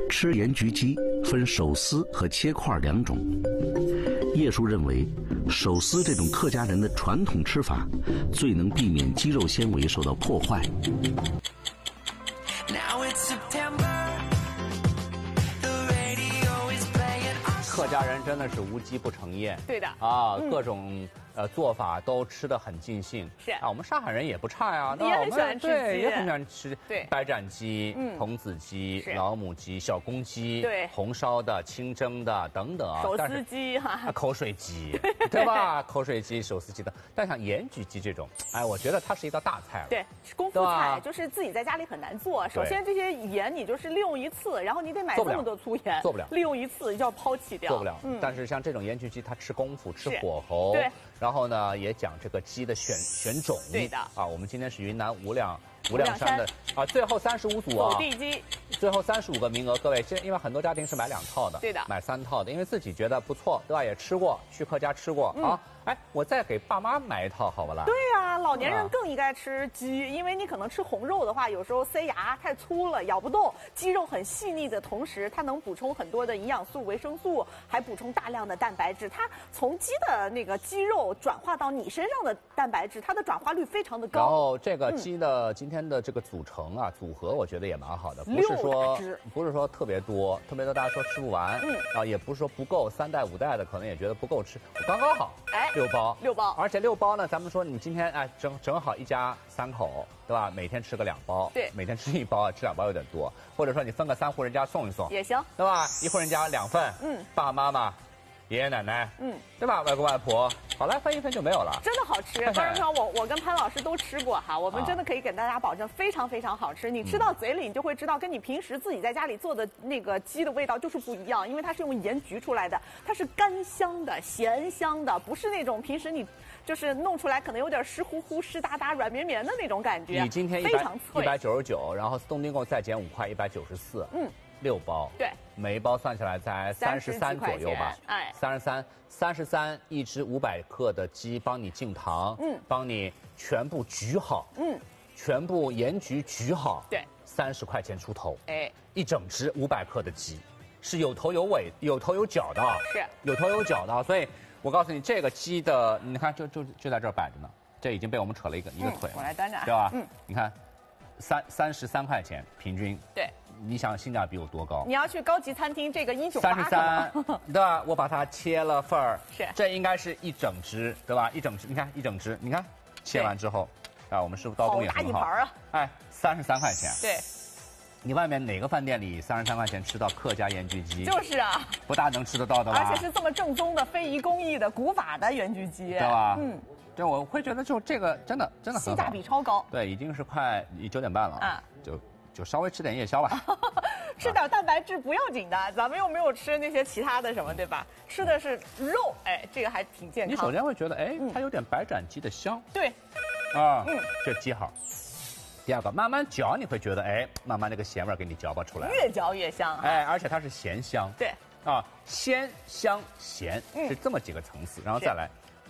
吃盐焗鸡分手撕和切块两种。叶叔认为，手撕这种客家人的传统吃法，最能避免鸡肉纤维受到破坏。 客家人真的是无鸡不成宴， 对的啊，各种做法都吃得很尽兴。 是啊，我们上海人也不差呀， 也很喜欢吃鸡， 对，也很喜欢吃。 对， 白斩鸡、童子鸡、老母鸡、小公鸡， 对， 红烧的、清蒸的等等啊， 手撕鸡哈， 口水鸡，对吧？口水鸡、手撕鸡的，但像盐焗鸡这种，哎，我觉得它是一道大菜了。 对，是功夫菜，就是自己在家里很难做。首先这些盐你就是利用一次，然后你得买这么多粗盐， 做不了， 利用一次要抛弃掉， 做不了。但是像这种盐焗鸡，它吃功夫，吃火候， 对。 然后呢，也讲这个鸡的选种。 对的。 啊，我们今天是云南无量山的啊，最后35组啊， 走地鸡， 最后35个名额，各位，因为很多家庭是买2套的， 对的， 买3套的，因为自己觉得不错，对吧？也吃过，去客家吃过啊。哎，我再给爸妈买一套，好不啦？ 对呀，老年人更应该吃鸡，因为你可能吃红肉的话，有时候塞牙太粗了，咬不动。鸡肉很细腻的同时，它能补充很多的营养素、维生素，还补充大量的蛋白质。它从鸡的那个鸡肉转化到你身上的蛋白质，它的转化率非常的高。 然后这个鸡的今天的这个组成啊，组合我觉得也蛮好的，不是说特别多大家说吃不完，啊，也不是说不够，3袋5袋的可能也觉得不够吃，刚刚好，哎，6包，而且6包呢，咱们说你今天哎正好一家3口，对吧？每天吃个2包， 对， 每天吃1包，吃2包有点多，或者说你分个3户人家送一送也行， 对吧？一户人家2份，爸爸妈妈。爷爷奶奶，对吧？外公外婆，好了，分一分就没有了。 真的好吃，当然说我跟潘老师都吃过哈，我们真的可以给大家保证非常非常好吃。你吃到嘴里，你就会知道，跟你平时自己在家里做的那个鸡的味道就是不一样，因为它是用盐焗出来的，它是干香的、咸香的，不是那种平时你就是弄出来可能有点湿乎乎、湿哒哒、软绵绵的那种感觉。 你今天非常脆 199，然后东丁购再减5块，194。6包， 对， 每一包算下来才33左右吧， 哎 ，33一只500克的鸡，帮你净糖，帮你全部焗好，全部盐焗焗好， 对 ，30块钱出头， 哎， 一整只500克的鸡，是有头有尾、有头有脚的， 是有头有脚的，所以我告诉你，这个鸡的，你看就在这儿摆着呢，这已经被我们扯了一个腿了， 我来端着， 对吧？你看，33块钱平均， 对。 你想性价比有多高？ 你要去高级餐厅，这个198， 对吧？我把它切了份儿， 是， 这应该是一整只，对吧？一整只，你看一整只，你看切完之后，啊，我们师傅刀工也很好， 好大一盘啊！ 哎，33块钱， 对， 你外面哪个饭店里33块钱吃到客家盐焗鸡？ 就是啊， 不大能吃得到的吧？ 而且是这么正宗的、非遗工艺的古法的盐焗鸡， 对吧？对，我会觉得就这个真的很好， 性价比超高。 对，已经是快9点半了啊，就稍微吃点夜宵吧， 吃点蛋白质不要紧的，咱们又没有吃那些其他的什么，对吧？吃的是肉，哎，这个还挺健康。 你首先会觉得，哎，它有点白斩鸡的香， 对， 啊，这鸡好。第二个，慢慢嚼你会觉得，哎，慢慢那个咸味给你嚼吧出来， 越嚼越香， 哎，而且它是咸香， 对， 啊，鲜香咸是这么几个层次，然后再来，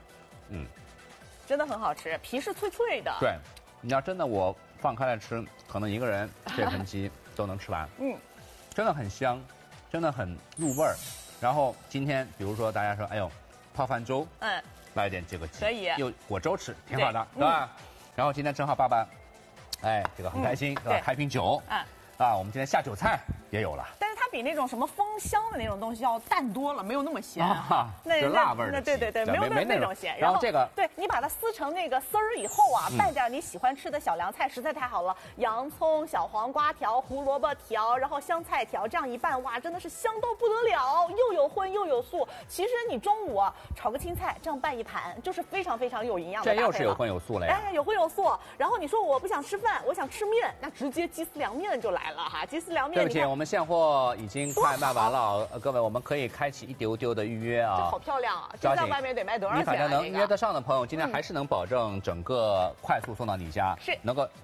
真的很好吃，皮是脆脆的， 对，你要真的我放开来吃，可能一个人这盆鸡都能吃完，真的很香，真的很入味儿。然后今天比如说大家说，哎呦，泡饭粥，来点这个鸡， 可以， 又果粥吃，挺好的，对吧？然后今天正好爸爸，哎，这个很开心，对吧？开瓶酒，啊，我们今天下酒菜也有了。 但是它比那种什么芳香的那种东西要淡多了，没有那么咸， 那辣味儿的， 对，没有那种咸。 然后这个， 对你把它撕成那个丝儿以后啊，拌点你喜欢吃的小凉菜，实在太好了，洋葱、小黄瓜条、胡萝卜条，然后香菜条，这样一拌，哇，真的是香到不得了，又有荤又有素。其实你中午啊炒个青菜，这样拌一盘，就是非常非常有营养的。 这又是有荤有素了呀！ 哎，有荤有素。然后你说我不想吃饭，我想吃面，那直接鸡丝凉面就来了哈，鸡丝凉面。 对不起，我们现货已经快卖完了，各位，我们可以开启一丢丢的预约啊！ 这好漂亮啊！这在外面得卖多少钱？ 你反正能约得上的朋友，今天还是能保证整个快速送到你家， 是能够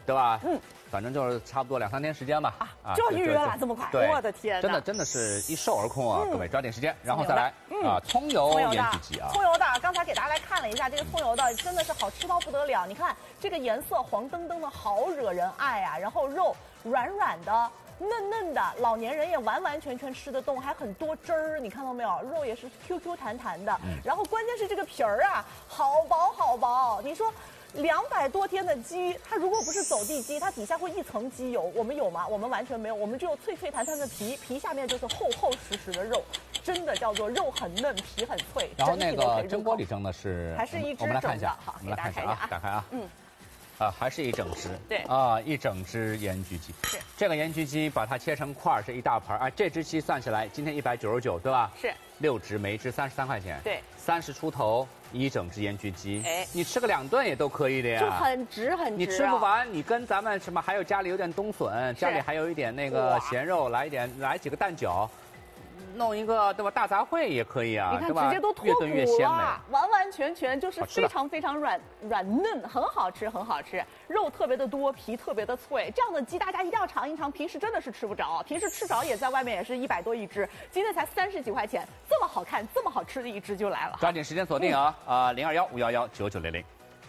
对吧？反正就是差不多2、3天时间吧。 就要预约了，这么快？我的天哪！ 真的是一售而空啊！各位抓紧时间，然后再来葱油盐焗鸡啊。 葱油的，刚才给大家来看了一下，这个葱油的真的是好吃到不得了。你看这个颜色黄澄澄的，好惹人爱啊！然后肉软软的。嫩嫩的，老年人也完完全全吃得动，还很多汁儿，你看到没有？肉也是 QQ 弹弹的，然后关键是这个皮儿啊，好薄好薄。你说200多天的鸡，它如果不是走地鸡，它底下会一层鸡油，我们有吗？我们完全没有，我们只有脆脆弹弹的皮，皮下面就是厚厚实实的肉，真的叫做肉很嫩，皮很脆。 然后那个蒸锅里蒸的是， 还是一只我们来看一下， 好， 我们来看一下啊，打开啊，还是一整只， 对一整只盐焗鸡。 是这个盐焗鸡，把它切成块儿，是一大盘啊。这只鸡算起来，今天199，对吧？ 是 6只，每一只33块钱。 对 ，30出头一整只盐焗鸡。 哎， 你吃个2顿也都可以的呀。 就很值很值。 你吃不完，你跟咱们什么还有家里有点冬笋，家里还有一点那个咸肉，来几个蛋饺。弄一个对吧？大杂烩也可以啊， 你看直接都脱骨了，完完全全就是非常非常软嫩，很好吃，很好吃。肉特别的多，皮特别的脆，这样的鸡大家一定要尝一尝。平时真的是吃不着，平时吃着也在外面也是100多一只，今天才30几块钱，这么好看、这么好吃的一只就来了。 抓紧时间锁定啊，021-511-9900。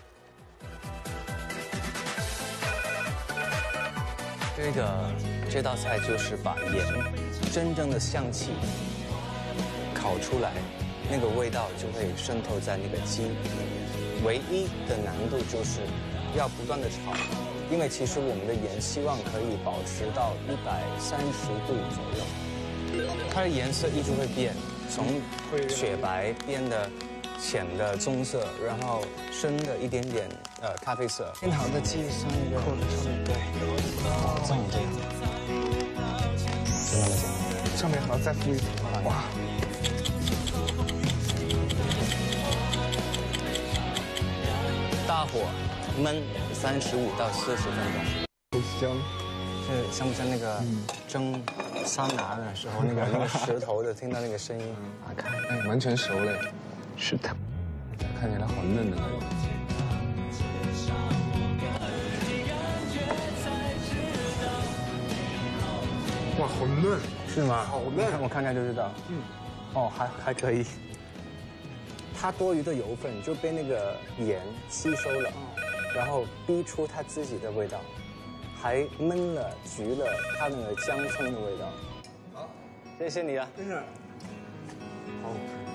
这道菜就是把盐真正的香气烤出来，那个味道就会渗透在那个鸡里面。唯一的难度就是要不断的炒，因为其实我们的盐希望可以保持到130度左右，它的颜色一直会变，从雪白变得浅的棕色，然后深的一点点咖啡色。煎好的鸡上一个扣在上面，对，像你这样，就那么简单。 上面还要再敷一层哇！ 大火焖35到40分钟。 好香。 是像不像那个蒸桑拿的时候那个石头的，听到那个声音？打开， 哎，完全熟了。是的，看起来好嫩的那种。哇，好嫩， 是吗？ 好嫩， 我看看就知道。哦，还可以。它多余的油分就被那个盐吸收了，然后逼出它自己的味道，还焖了、焗了它那个姜葱的味道。好，谢谢你啊。 真是。好。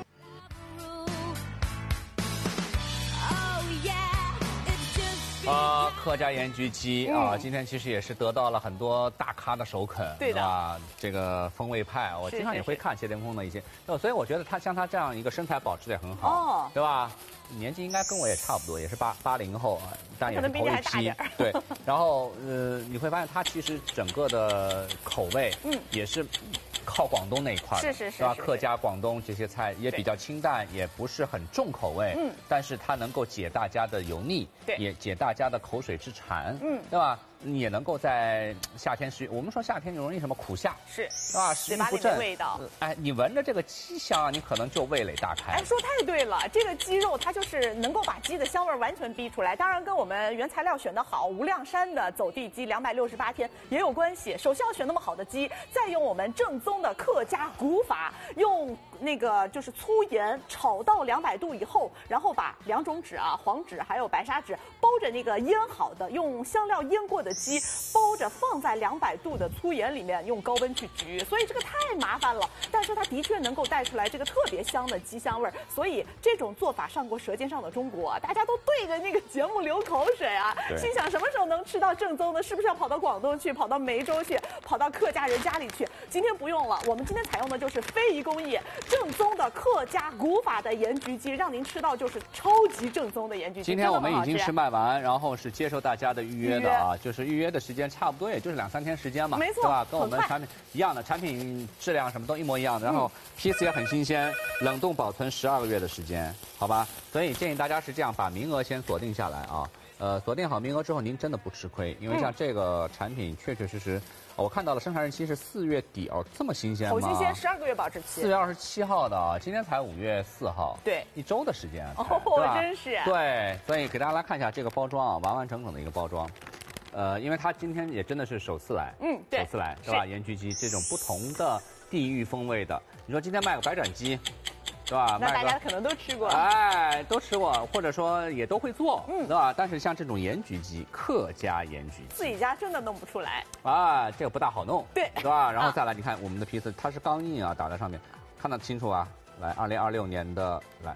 客家盐焗鸡啊，今天其实也是得到了很多大咖的首肯， 对的啊，这个风味派，我经常也会看谢霆锋的一些，所以我觉得他像他这样一个身材保持的也很好，对吧？年纪应该跟我也差不多，也是80后啊，但也是头一批，对。然后你会发现他其实整个的口味，也是靠广东那一块，是吧？客家、广东这些菜也比较清淡，也不是很重口味，但是它能够解大家的油腻，也解大家的口水之馋，对吧？也能够在夏天我们说夏天就容易什么苦夏，是吧？食欲不振， 味道。 哎，你闻着这个鸡香，你可能就味蕾大开。 哎，说太对了，这个鸡肉它就是能够把鸡的香味完全逼出来。当然跟我们原材料选的好，无量山的走地鸡268天也有关系。首先要选那么好的鸡，再用我们正宗的客家古法，用那个就是粗盐炒到200度以后，然后把2种纸啊，黄纸还有白砂纸包着那个腌好的，用香料腌过的鸡包着放在200度的粗盐里面，用高温去焗，所以这个太麻烦了。但是它的确能够带出来这个特别香的鸡香味儿，所以这种做法上过《舌尖上的中国》，大家都对着那个节目流口水啊，心想什么时候能吃到正宗的？是不是要跑到广东去，跑到梅州去，跑到客家人家里去？今天不用了，我们今天采用的就是非遗工艺正宗的客家古法的盐焗鸡，让您吃到就是超级正宗的盐焗鸡。 今天我们已经是卖完，然后是接受大家的预约的啊，就是预约的时间差不多也就是2、3天时间嘛， 没错， 对吧？跟我们产品一样的，产品质量什么都一模一样的，然后批次也很新鲜，冷冻保存12个月的时间，好吧？所以建议大家是这样，把名额先锁定下来啊。锁定好名额之后，您真的不吃亏，因为像这个产品确确实实，我看到了生产日期是4月底哦，这么新鲜吗？ 好新鲜，12个月保质期。4 月27号的啊，今天才5月4号， 对 ，1周的时间， 哦，真是。 对，所以给大家来看一下这个包装啊，完完整整的一个包装。 因为他今天也真的是首次来， 对， 首次来是吧？盐焗鸡这种不同的地域风味的，你说今天卖个白斩鸡，是吧？ 那大家可能都吃过， 哎，都吃过，或者说也都会做，对吧？但是像这种盐焗鸡，客家盐焗鸡， 自己家真的弄不出来， 啊，这个不大好弄， 对， 是吧？然后再来，你看我们的皮子，它是钢印啊，打在上面，看得清楚啊。来，2026年的来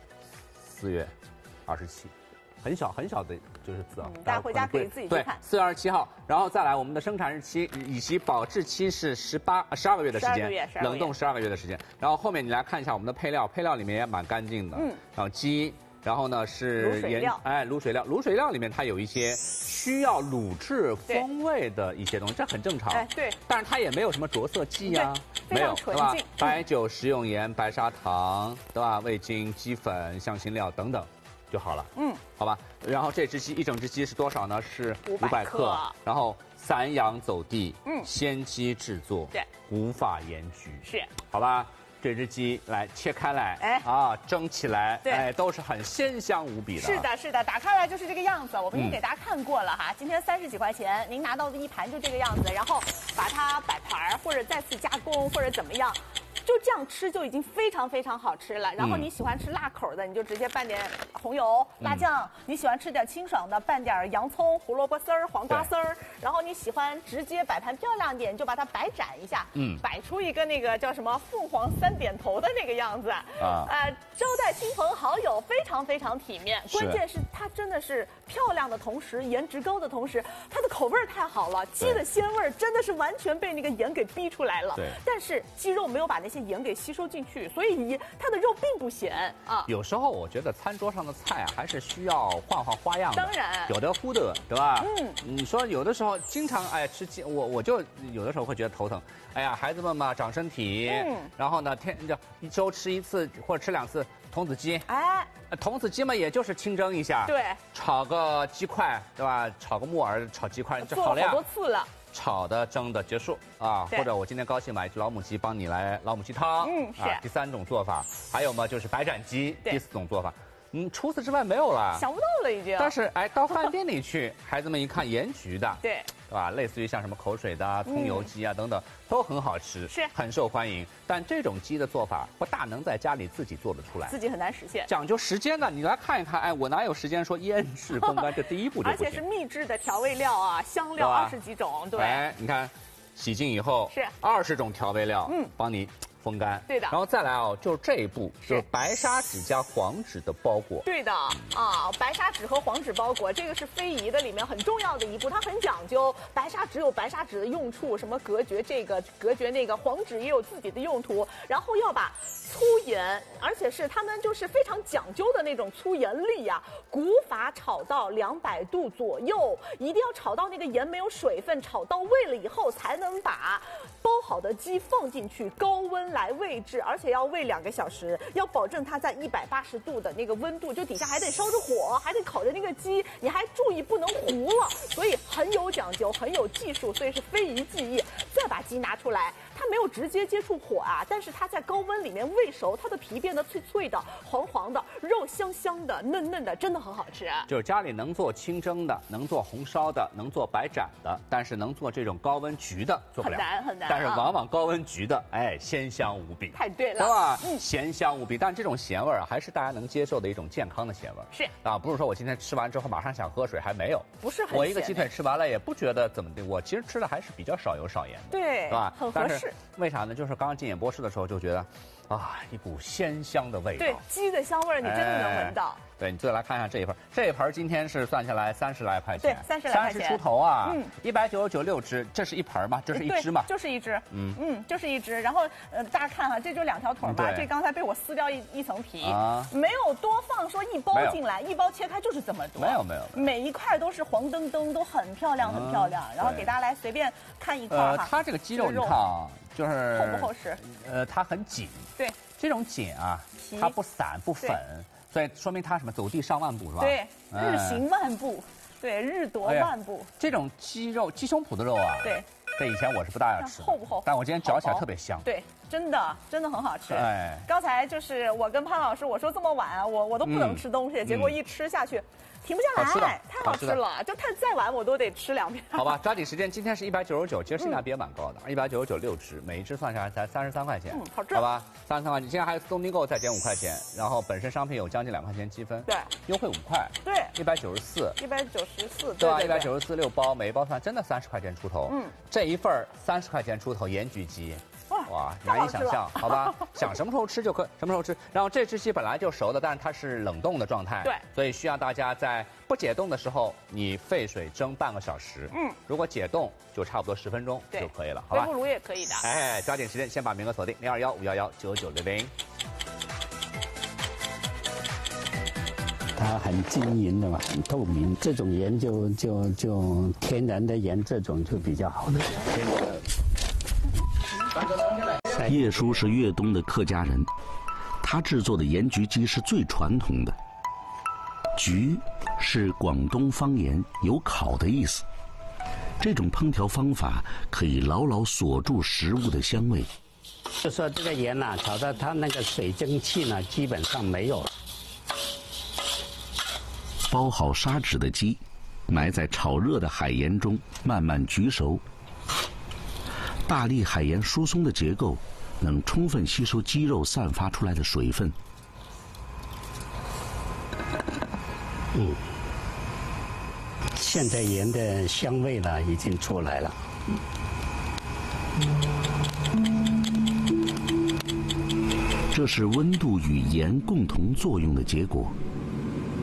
4月27。很小很小的就是字啊， 大家回家可以自己去看。 对，4月27号，然后再来我们的生产日期以及保质期是12个月的时间，冷冻12个月的时间。然后后面你来看一下我们的配料，配料里面也蛮干净的，然后鸡，然后呢是卤水料，卤水料里面它有一些需要卤制风味的一些东西，这很正常。 哎，对。 但是它也没有什么着色剂呀，没有，对吧？白酒、食用盐、白砂糖，对吧？味精、鸡粉、香辛料等等。就好了，好吧。然后这只鸡一整只鸡是多少呢？是500克。然后散养走地，鲜鸡制作， 对， 无法盐焗， 是， 好吧。这只鸡来切开来，哎啊，蒸起来，哎，都是很鲜香无比的。 是的，是的，打开来就是这个样子。我们已经给大家看过了哈。今天30几块钱，您拿到的一盘就这个样子，然后把它摆盘或者再次加工或者怎么样。就这样吃就已经非常非常好吃了。然后你喜欢吃辣口的，你就直接拌点红油、辣酱；你喜欢吃点清爽的，拌点洋葱、胡萝卜丝儿、黄瓜丝儿。然后你喜欢直接摆盘漂亮点，就把它摆展一下，摆出一个那个叫什么凤凰3点头的那个样子啊。招待亲朋好友，非常非常体面。关键是它真的是漂亮的同时，颜值高的同时，它的口味太好了，鸡的鲜味真的是完全被那个盐给逼出来了。 对， 但是鸡肉没有把那些盐给吸收进去，所以它的肉并不咸啊。 有时候我觉得餐桌上的菜啊，还是需要换换花样的。 当然， 有的乎的，对吧？你说有的时候经常吃鸡，我就有的时候会觉得头疼。哎呀，孩子们嘛长身体，然后呢1周吃1次或者吃2次童子鸡。哎，童子鸡嘛也就是清蒸一下， 对， 炒个鸡块，对吧？炒个木耳，炒鸡块，这好了呀。 做了好多次了。 炒的蒸的结束啊，或者我今天高兴买一只老母鸡，帮你来老母鸡汤， 是第3种做法。还有嘛，就是白斩鸡，第4种做法。除此之外没有了， 想不到了已经。 但是到饭店里去，孩子们一看盐焗的， 对， 是吧？类似于像什么口水的、葱油鸡啊等等，都很好吃， 是很受欢迎。但这种鸡的做法不大能在家里自己做得出来， 自己很难实现， 讲究时间的。你来看一看，哎，我哪有时间说腌制风干这第一步就不行？ 而且是秘制的调味料啊，香料20几种，对。 哎，你看，洗净以后是 20种调味料，帮你风干， 对的。 然后再来就是这一步，就是白砂纸加黄纸的包裹。 对的啊，白砂纸和黄纸包裹，这个是非遗的里面很重要的一步，它很讲究。白砂纸有白砂纸的用处，什么隔绝这个、隔绝那个，黄纸也有自己的用途。然后要把粗盐，而且是他们就是非常讲究的那种粗盐粒啊，古法炒到200度左右，一定要炒到那个盐没有水分，炒到位了以后才能把包好的鸡放进去，高温来煨制，而且要煨2个小时，要保证它在180度的那个温度，就底下还得烧着火，还得烤着那个鸡，你还注意不能糊了，所以很有讲究，很有技术，所以是非遗技艺。再把鸡拿出来，它没有直接接触火啊，但是它在高温里面煨熟，它的皮变得脆脆的、黄黄的，肉香香的、嫩嫩的，真的很好吃。 就是家里能做清蒸的，能做红烧的，能做白斩的，但是能做这种高温焗的做不了， 很难很难。 但是往往高温焗的，哎，鲜香无比。 太对了， 对吧？咸香无比，但这种咸味儿还是大家能接受的一种健康的咸味儿。 是啊，不是说我今天吃完之后马上想喝水，还没有。 不是很咸。 我一个鸡腿吃完了也不觉得怎么的，我其实吃的还是比较少油少盐的。 对， 是吧？ 很合适。 但是为啥呢？就是刚刚进演播室的时候就觉得，啊，一股鲜香的味道。 对，鸡的香味儿你真的能闻到。 对，你再来看一下这一盆，这一盆今天是算下来30来块钱， 对，30来块钱 ，30出头啊，199.6只，这是一盆吗？这是一只吗？ 就是一只，就是一只。然后大家看哈，这就2条腿吧，这刚才被我撕掉一层皮，没有多放说一包进来，一包切开就是这么多， 没有， 每一块都是黄澄澄，都很漂亮，很漂亮。然后给大家来随便看一块哈， 它这个鸡肉你看啊，就是厚不厚实？ 它很紧， 对， 这种紧啊，它不散不粉。所以说明它什么走地上万步是吧？ 对，日行万步，对，日夺万步。 这种鸡肉、鸡胸脯的肉啊， 对， 这以前我是不大爱吃的， 厚不厚？ 但我今天嚼起来特别香。 对，真的很好吃。 哎， 刚才就是我跟潘老师我说这么晚我都不能吃东西，结果一吃下去。停不下来，太好吃了！就再晚我都得吃2片。 好吧，抓紧时间，今天是199，其实性价比也蛮高的，199.6只，每一只算下来才33块钱。 好吃。 好吧，33块钱，今天还有东订购再减5块钱，然后本身商品有将近2块钱积分， 对， 优惠5块， 对，194，对吧 ？194，6包，每一包算真的30块钱出头。这一份30块钱出头盐焗鸡。哇，难以想象，好吧？想什么时候吃就可什么时候吃。然后这只鸡本来就熟的，但是它是冷冻的状态， 对， 所以需要大家在不解冻的时候，你沸水蒸半个小时。如果解冻就差不多10分钟就可以了，好吧？ 微波炉也可以的。 哎，抓紧时间，先把名额锁定021-511-9960。 它很均匀的嘛，很透明。这种盐就天然的盐，这种就比较好的。 叶叔是粤东的客家人，他制作的盐焗鸡是最传统的。焗是广东方言有烤的意思，这种烹调方法可以牢牢锁住食物的香味。 就说这个盐呐，炒到它那个水蒸气呢，基本上没有了。 包好砂纸的鸡，埋在炒热的海盐中慢慢焗熟。大粒海盐疏松的结构，能充分吸收鸡肉散发出来的水分。 现在盐的香味呢，已经出来了。 这是温度与盐共同作用的结果。